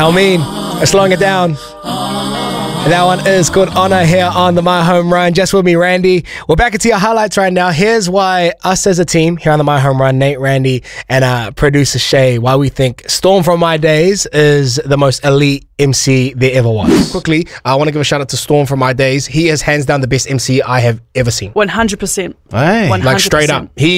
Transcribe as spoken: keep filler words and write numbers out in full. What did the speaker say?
Helmeen, slowing it down. That one is called Honor here on the My Home Run. Just with me, Randy. We're back into your highlights right now. Here's why us as a team here on the My Home Run, Nate, Randy, and uh, producer Shay, why we think Storm From My Days is the most elite M C there ever was. Quickly, I want to give a shout out to Storm From My Days. He is hands down the best M C I have ever seen. one hundred percent. Hey. one hundred percent. Like straight up. He